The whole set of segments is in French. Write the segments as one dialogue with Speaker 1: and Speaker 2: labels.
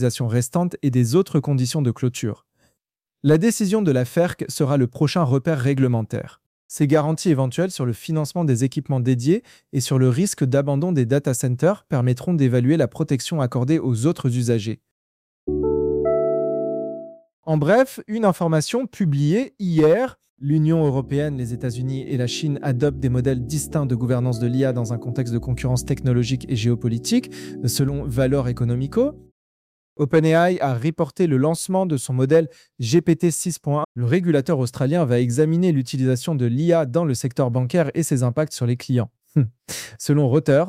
Speaker 1: restantes et des autres conditions de clôture. La décision de la FERC sera le prochain repère réglementaire. Ces garanties éventuelles sur le financement des équipements dédiés et sur le risque d'abandon des data centers permettront d'évaluer la protection accordée aux autres usagers. En bref, une information publiée hier. L'Union européenne, les États-Unis et la Chine adoptent des modèles distincts de gouvernance de l'IA dans un contexte de concurrence technologique et géopolitique, selon Valor Economico. OpenAI a reporté le lancement de son modèle GPT 6.1. Le régulateur australien va examiner l'utilisation de l'IA dans le secteur bancaire et ses impacts sur les clients. Selon Reuters,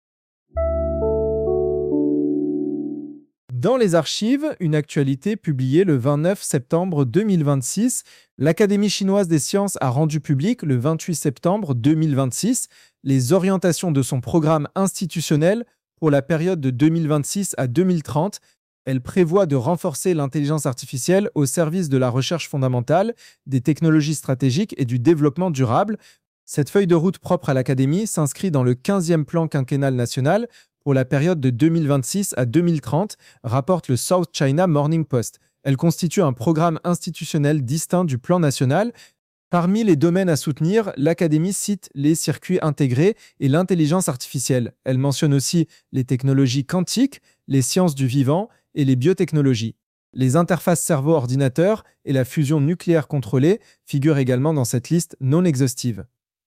Speaker 1: dans les archives, une actualité publiée le 29 septembre 2026, l'Académie chinoise des sciences a rendu public le 28 septembre 2026 les orientations de son programme institutionnel pour la période de 2026 à 2030. Elle prévoit de renforcer l'intelligence artificielle au service de la recherche fondamentale, des technologies stratégiques et du développement durable. Cette feuille de route propre à l'Académie s'inscrit dans le 15e plan quinquennal national pour la période de 2026 à 2030, rapporte le South China Morning Post. Elle constitue un programme institutionnel distinct du plan national. Parmi les domaines à soutenir, l'Académie cite les circuits intégrés et l'intelligence artificielle. Elle mentionne aussi les technologies quantiques, les sciences du vivant et les biotechnologies. Les interfaces cerveau-ordinateur et la fusion nucléaire contrôlée figurent également dans cette liste non exhaustive.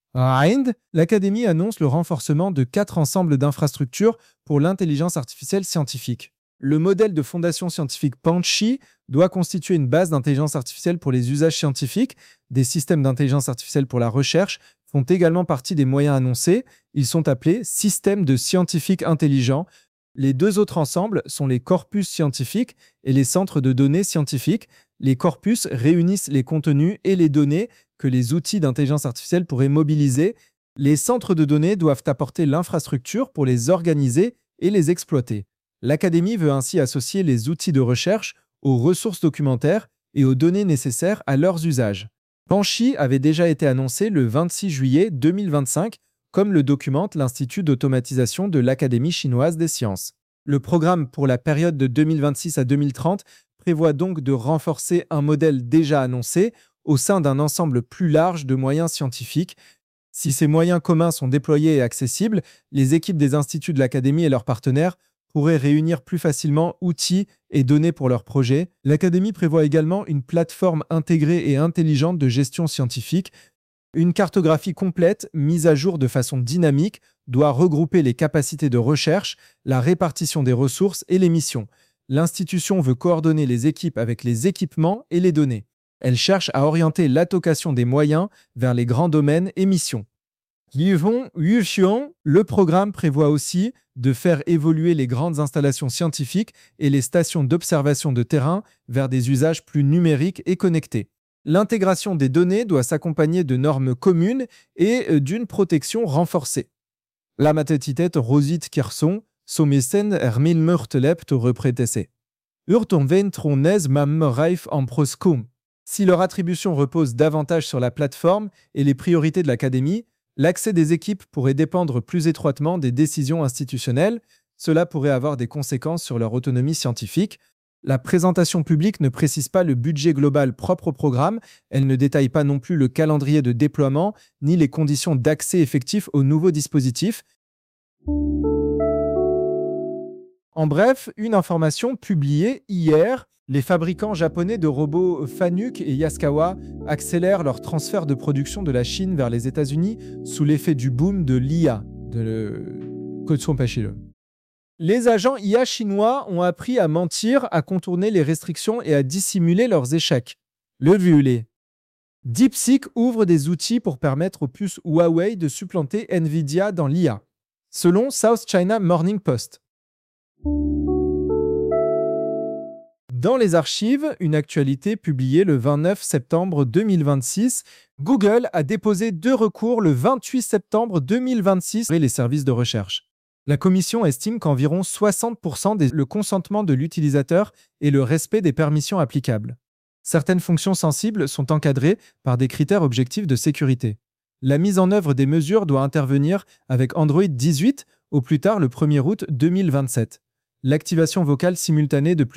Speaker 1: À Inde, l'Académie annonce le renforcement de 4 ensembles d'infrastructures pour l'intelligence artificielle scientifique. Le modèle de fondation scientifique Panchi doit constituer une base d'intelligence artificielle pour les usages scientifiques. Des systèmes d'intelligence artificielle pour la recherche font également partie des moyens annoncés. Ils sont appelés systèmes de scientifiques intelligents. Les 2 autres ensembles sont les corpus scientifiques et les centres de données scientifiques. Les corpus réunissent les contenus et les données que les outils d'intelligence artificielle pourraient mobiliser. Les centres de données doivent apporter l'infrastructure pour les organiser et les exploiter. L'Académie veut ainsi associer les outils de recherche aux ressources documentaires et aux données nécessaires à leurs usages. Panchi avait déjà été annoncé le 26 juillet 2025, comme le documente l'Institut d'automatisation de l'Académie chinoise des sciences. Le programme pour la période de 2026 à 2030 prévoit donc de renforcer un modèle déjà annoncé au sein d'un ensemble plus large de moyens scientifiques. Si ces moyens communs sont déployés et accessibles, les équipes des instituts de l'Académie et leurs partenaires pourraient réunir plus facilement outils et données pour leurs projets. L'Académie prévoit également une plateforme intégrée et intelligente de gestion scientifique. Une cartographie complète, mise à jour de façon dynamique, doit regrouper les capacités de recherche, la répartition des ressources et les missions. L'institution veut coordonner les équipes avec les équipements et les données. Elle cherche à orienter l'allocation des moyens vers les grands domaines et missions. Le programme prévoit aussi de faire évoluer les grandes installations scientifiques et les stations d'observation de terrain vers des usages plus numériques et connectés. L'intégration des données doit s'accompagner de normes communes et d'une protection renforcée. La matetitet rosit kirson, somisen murtelep to repretese. Urton ventronez mam reif en proscom. Si leur attribution repose davantage sur la plateforme et les priorités de l'Académie, l'accès des équipes pourrait dépendre plus étroitement des décisions institutionnelles. Cela pourrait avoir des conséquences sur leur autonomie scientifique. La présentation publique ne précise pas le budget global propre au programme, elle ne détaille pas non plus le calendrier de déploiement ni les conditions d'accès effectif aux nouveaux dispositifs. En bref, une information publiée hier. Les fabricants japonais de robots Fanuc et Yaskawa accélèrent leur transfert de production de la Chine vers les États-Unis sous l'effet du boom de l'IA, Les agents IA chinois ont appris à mentir, à contourner les restrictions et à dissimuler leurs échecs. Le violet. DeepSeek ouvre des outils pour permettre aux puces Huawei de supplanter Nvidia dans l'IA, selon South China Morning Post. Dans les archives, une actualité publiée le 29 septembre 2026, Google a déposé 2 recours le 28 septembre 2026 pour les services de recherche. La commission estime qu'environ 60% le consentement de l'utilisateur et le respect des permissions applicables. Certaines fonctions sensibles sont encadrées par des critères objectifs de sécurité. La mise en œuvre des mesures doit intervenir avec Android 18 au plus tard le 1er août 2027. L'activation vocale simultanée de